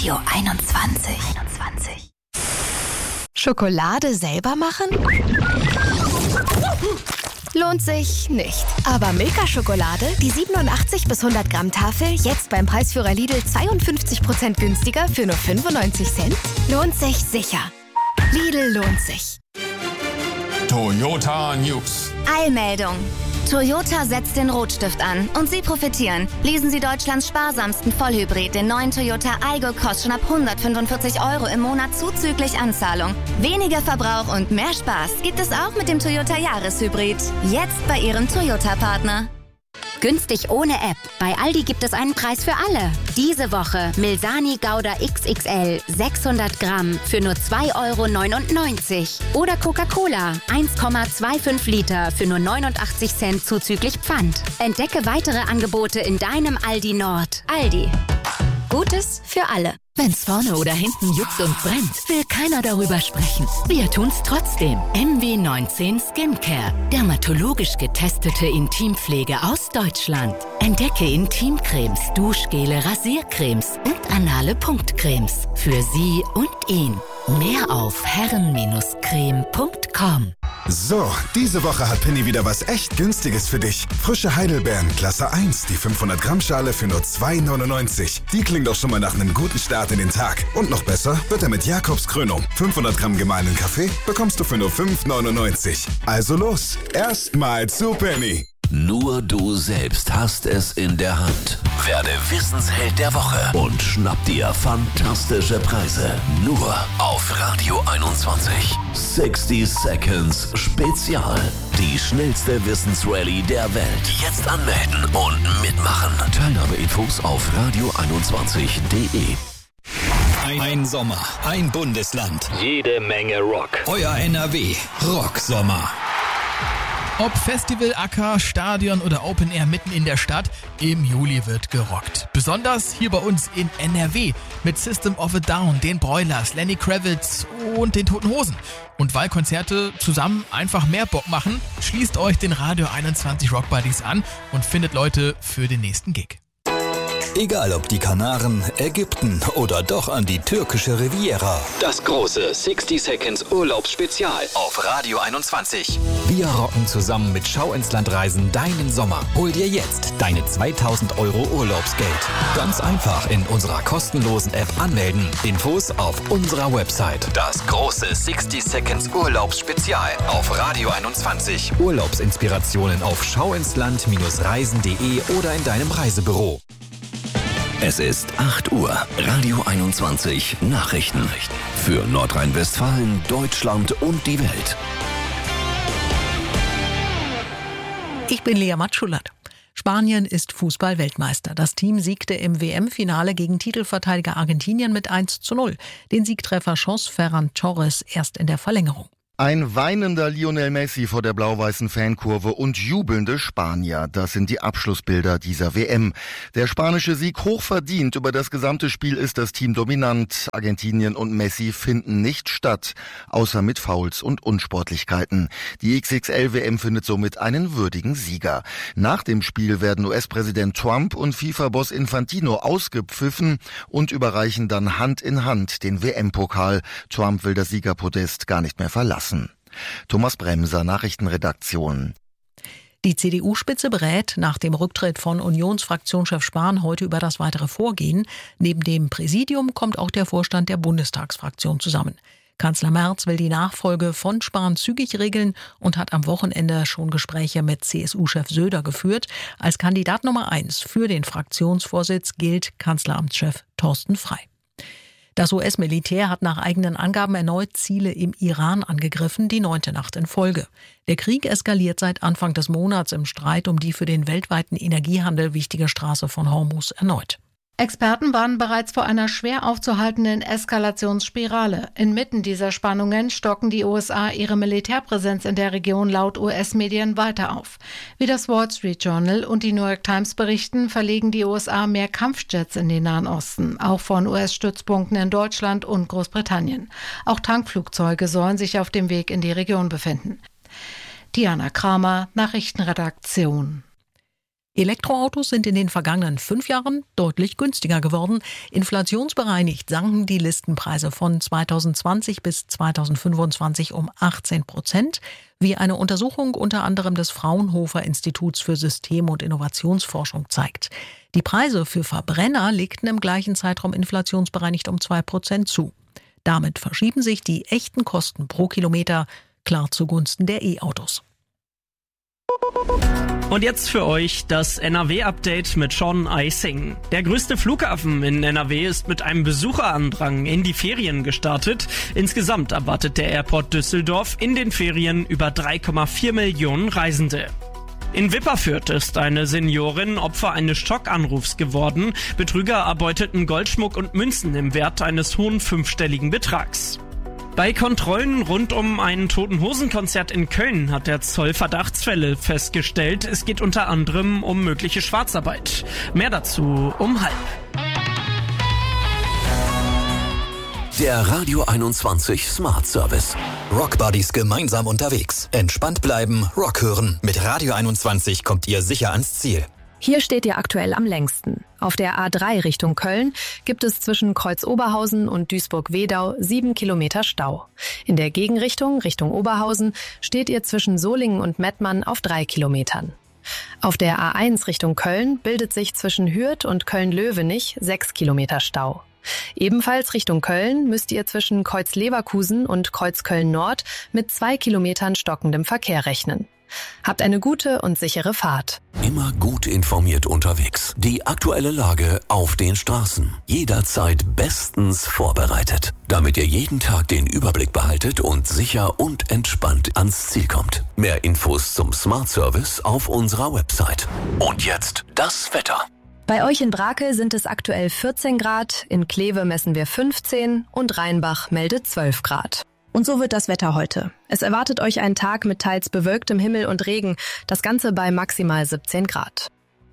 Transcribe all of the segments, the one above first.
Radio 21. Schokolade selber machen? Lohnt sich nicht. Aber Milka-Schokolade, die 87 bis 100 Gramm Tafel, jetzt beim Preisführer Lidl 52% günstiger für nur 95 Cent? Lohnt sich sicher. Lidl lohnt sich. Toyota News. Eilmeldung. Toyota setzt den Rotstift an und Sie profitieren. Leasen Sie Deutschlands sparsamsten Vollhybrid, den neuen Toyota Aygo, kostet schon ab 145 € im Monat zuzüglich Anzahlung. Weniger Verbrauch und mehr Spaß gibt es auch mit dem Toyota Jahreshybrid. Jetzt bei Ihrem Toyota-Partner. Günstig ohne App. Bei Aldi gibt es einen Preis für alle. Diese Woche Milsani Gouda XXL 600 Gramm für nur 2,99 €. Oder Coca-Cola 1,25 Liter für nur 89 Cent zuzüglich Pfand. Entdecke weitere Angebote in deinem Aldi Nord. Aldi. Gutes für alle. Wenn's vorne oder hinten juckt und brennt, will keiner darüber sprechen. Wir tun's trotzdem. MW19 Skincare. Dermatologisch getestete Intimpflege aus Deutschland. Entdecke Intimcremes, Duschgele, Rasiercremes und anale Punktcremes. Für Sie und ihn. Mehr auf herren-creme.com. So, diese Woche hat Penny wieder was echt Günstiges für dich. Frische Heidelbeeren, Klasse 1, die 500 Gramm Schale für nur 2,99 €. Die klingt doch schon mal nach einem guten Start in den Tag. Und noch besser wird er mit Jakobs Krönung. 500 Gramm gemahlenen Kaffee bekommst du für nur 5,99 €. Also los, erstmal zu Penny. Nur du selbst hast es in der Hand. Werde Wissensheld der Woche und schnapp dir fantastische Preise. Nur auf Radio 21. 60 Seconds Spezial. Die schnellste Wissensrallye der Welt. Jetzt anmelden und mitmachen. Teilnahmeinfos auf radio21.de. Ein Sommer, ein Bundesland. Jede Menge Rock. Euer NRW Rocksommer. Ob Festival, Acker, Stadion oder Open Air mitten in der Stadt, im Juli wird gerockt. Besonders hier bei uns in NRW mit System of a Down, den Broilers, Lenny Kravitz und den Toten Hosen. Und weil Konzerte zusammen einfach mehr Bock machen, schließt euch den Radio 21 Rock Buddies an und findet Leute für den nächsten Gig. Egal ob die Kanaren, Ägypten oder doch an die türkische Riviera. Das große 60 Seconds Urlaubsspezial auf Radio 21. Wir rocken zusammen mit Schau ins Land Reisen deinen Sommer. Hol dir jetzt deine 2000 € Urlaubsgeld. Ganz einfach in unserer kostenlosen App anmelden. Infos auf unserer Website. Das große 60 Seconds Urlaubsspezial auf Radio 21. Urlaubsinspirationen auf schauinsland-reisen.de oder in deinem Reisebüro. Es ist 8 Uhr. Radio 21 Nachrichten. Für Nordrhein-Westfalen, Deutschland und die Welt. Ich bin Lea Matschullat. Spanien ist Fußball-Weltmeister. Das Team siegte im WM-Finale gegen Titelverteidiger Argentinien mit 1:0. Den Siegtreffer schoss Ferran Torres erst in der Verlängerung. Ein weinender Lionel Messi vor der blau-weißen Fankurve und jubelnde Spanier. Das sind die Abschlussbilder dieser WM. Der spanische Sieg hochverdient. Über das gesamte Spiel ist das Team dominant. Argentinien und Messi finden nicht statt, außer mit Fouls und Unsportlichkeiten. Die XXL-WM findet somit einen würdigen Sieger. Nach dem Spiel werden US-Präsident Trump und FIFA-Boss Infantino ausgepfiffen und überreichen dann Hand in Hand den WM-Pokal. Trump will das Siegerpodest gar nicht mehr verlassen. Thomas Bremser, Nachrichtenredaktion. Die CDU-Spitze berät nach dem Rücktritt von Unionsfraktionschef Spahn heute über das weitere Vorgehen. Neben dem Präsidium kommt auch der Vorstand der Bundestagsfraktion zusammen. Kanzler Merz will die Nachfolge von Spahn zügig regeln und hat am Wochenende schon Gespräche mit CSU-Chef Söder geführt. Als Kandidat Nummer 1 für den Fraktionsvorsitz gilt Kanzleramtschef Thorsten Frey. Das US-Militär hat nach eigenen Angaben erneut Ziele im Iran angegriffen, die 9. Nacht in Folge. Der Krieg eskaliert seit Anfang des Monats im Streit um die für den weltweiten Energiehandel wichtige Straße von Hormuz erneut. Experten warnen bereits vor einer schwer aufzuhaltenden Eskalationsspirale. Inmitten dieser Spannungen stocken die USA ihre Militärpräsenz in der Region laut US-Medien weiter auf. Wie das Wall Street Journal und die New York Times berichten, verlegen die USA mehr Kampfjets in den Nahen Osten, auch von US-Stützpunkten in Deutschland und Großbritannien. Auch Tankflugzeuge sollen sich auf dem Weg in die Region befinden. Diana Kramer, Nachrichtenredaktion. Elektroautos sind in den vergangenen 5 Jahren deutlich günstiger geworden. Inflationsbereinigt sanken die Listenpreise von 2020 bis 2025 um 18%, wie eine Untersuchung unter anderem des Fraunhofer Instituts für System- und Innovationsforschung zeigt. Die Preise für Verbrenner legten im gleichen Zeitraum inflationsbereinigt um 2% zu. Damit verschieben sich die echten Kosten pro Kilometer klar zugunsten der E-Autos. Und jetzt für euch das NRW-Update mit Sean Eising. Der größte Flughafen in NRW ist mit einem Besucherandrang in die Ferien gestartet. Insgesamt erwartet der Airport Düsseldorf in den Ferien über 3,4 Millionen Reisende. In Wipperfürth ist eine Seniorin Opfer eines Schockanrufs geworden. Betrüger erbeuteten Goldschmuck und Münzen im Wert eines hohen 5-stelligen Betrags. Bei Kontrollen rund um ein Toten-Hosen-Konzert in Köln hat der Zoll Verdachtsfälle festgestellt. Es geht unter anderem um mögliche Schwarzarbeit. Mehr dazu um 12:30. Der Radio 21 Smart Service. Rock Buddies gemeinsam unterwegs. Entspannt bleiben, Rock hören. Mit Radio 21 kommt ihr sicher ans Ziel. Hier steht ihr aktuell am längsten. Auf der A3 Richtung Köln gibt es zwischen Kreuz-Oberhausen und Duisburg-Wedau 7 Kilometer Stau. In der Gegenrichtung, Richtung Oberhausen, steht ihr zwischen Solingen und Mettmann auf 3 Kilometern. Auf der A1 Richtung Köln bildet sich zwischen Hürth und Köln-Löwenich 6 Kilometer Stau. Ebenfalls Richtung Köln müsst ihr zwischen Kreuz-Leverkusen und Kreuz-Köln-Nord mit 2 Kilometern stockendem Verkehr rechnen. Habt eine gute und sichere Fahrt. Immer gut informiert unterwegs. Die aktuelle Lage auf den Straßen. Jederzeit bestens vorbereitet. Damit ihr jeden Tag den Überblick behaltet und sicher und entspannt ans Ziel kommt. Mehr Infos zum Smart Service auf unserer Website. Und jetzt das Wetter. Bei euch in Brakel sind es aktuell 14 Grad, in Kleve messen wir 15 und Rheinbach meldet 12 Grad. Und so wird das Wetter heute. Es erwartet euch ein Tag mit teils bewölktem Himmel und Regen, das Ganze bei maximal 17 Grad.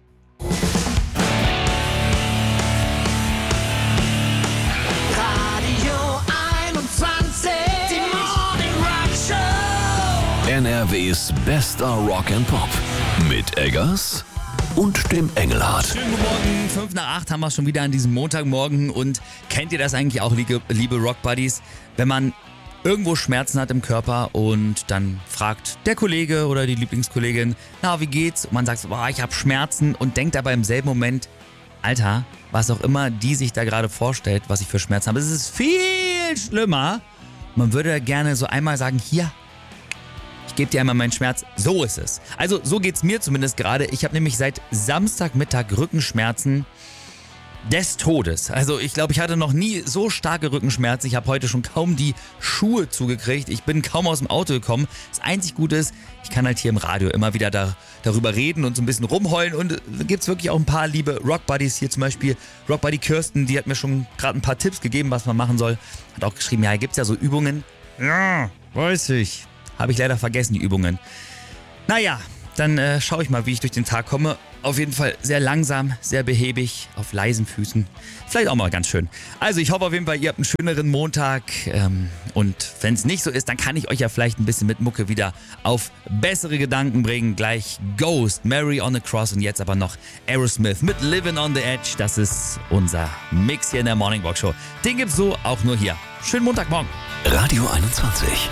Radio 21, die Morning Rock Show. NRWs bester Rock and Pop. Mit Eggers und dem Engelhardt. Schönen guten Morgen, 7:55 haben wir schon wieder an diesem Montagmorgen. Und kennt ihr das eigentlich auch, liebe Rock Buddies, wenn man irgendwo Schmerzen hat im Körper und dann fragt der Kollege oder die Lieblingskollegin, na, wie geht's? Und man sagt so, boah, ich habe Schmerzen und denkt aber im selben Moment, Alter, was auch immer die sich da gerade vorstellt, was ich für Schmerzen habe, es ist viel schlimmer. Man würde gerne so einmal sagen, hier, ich gebe dir einmal meinen Schmerz, so ist es. Also so geht's mir zumindest gerade. Ich habe nämlich seit Samstagmittag Rückenschmerzen des Todes. Also ich glaube, ich hatte noch nie so starke Rückenschmerzen. Ich habe heute schon kaum die Schuhe zugekriegt. Ich bin kaum aus dem Auto gekommen. Das einzig Gute ist, ich kann halt hier im Radio immer wieder darüber reden und so ein bisschen rumheulen. Und da gibt es wirklich auch ein paar liebe Rock-Buddies. Hier zum Beispiel Rock-Buddy Kirsten, die hat mir schon gerade ein paar Tipps gegeben, was man machen soll. Hat auch geschrieben, ja, hier gibt es ja so Übungen. Ja, weiß ich. Habe ich leider vergessen, die Übungen. Naja, dann schaue ich mal, wie ich durch den Tag komme. Auf jeden Fall sehr langsam, sehr behäbig, auf leisen Füßen. Vielleicht auch mal ganz schön. Also ich hoffe auf jeden Fall, ihr habt einen schöneren Montag. Und wenn es nicht so ist, dann kann ich euch ja vielleicht ein bisschen mit Mucke wieder auf bessere Gedanken bringen. Gleich Ghost, Mary on the Cross und jetzt aber noch Aerosmith mit Living on the Edge. Das ist unser Mix hier in der Morning Rock Show. Den gibt's so auch nur hier. Schönen Montagmorgen. Radio 21.